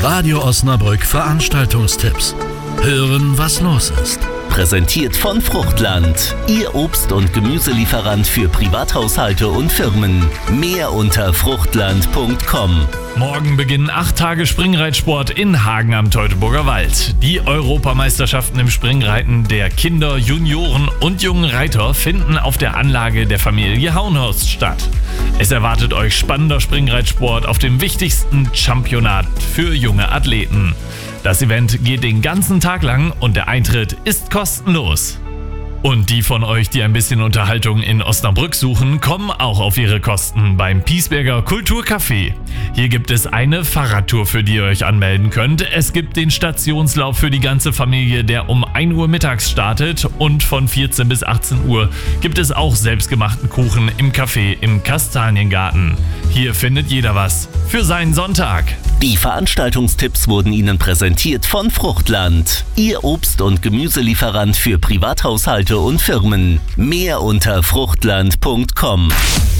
Radio Osnabrück Veranstaltungstipps. Hören, was los ist. Präsentiert von Fruchtland. Ihr Obst- und Gemüselieferant für Privathaushalte und Firmen. Mehr unter fruchtland.com. Morgen beginnen 8 Tage Springreitsport in Hagen am Teutoburger Wald. Die Europameisterschaften im Springreiten der Kinder, Junioren und jungen Reiter finden auf der Anlage der Familie Hauenhorst statt. Es erwartet euch spannender Springreitsport auf dem wichtigsten Championat für junge Athleten. Das Event geht den ganzen Tag lang und der Eintritt ist kostenlos. Und die von euch, die ein bisschen Unterhaltung in Osnabrück suchen, kommen auch auf ihre Kosten beim Piesberger Kulturcafé. Hier gibt es eine Fahrradtour, für die ihr euch anmelden könnt. Es gibt den Stationslauf für die ganze Familie, der um 1 Uhr mittags startet, und von 14 bis 18 Uhr gibt es auch selbstgemachten Kuchen im Café im Kastaniengarten. Hier findet jeder was für seinen Sonntag. Die Veranstaltungstipps wurden Ihnen präsentiert von Fruchtland. Ihr Obst- und Gemüselieferant für Privathaushalte und Firmen. Mehr unter fruchtland.com.